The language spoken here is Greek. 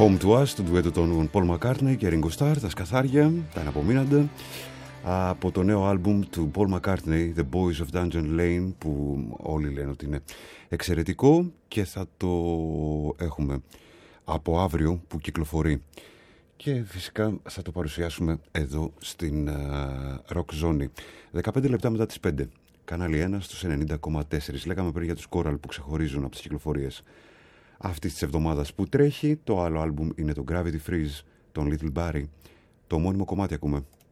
Home to Us, του ντουέτο των Paul McCartney και Ringo Starr, τα σκαθάρια, τα αναπομείναντα, από το νέο άλμπουμ του Paul McCartney, The Boys of Dungeon Lane, που όλοι λένε ότι είναι εξαιρετικό και θα το έχουμε από αύριο που κυκλοφορεί. Και φυσικά θα το παρουσιάσουμε εδώ στην Rock Zone. 15 λεπτά μετά τις 5. Κανάλι 1 στους 90,4. Λέγαμε πριν για τους Coral που ξεχωρίζουν από τις κυκλοφορίες αυτής της εβδομάδας που τρέχει. Το άλλο άλμπουμ είναι το Gravity Freeze των Little Barrie. Το μόνιμο κομμάτι ακούμε.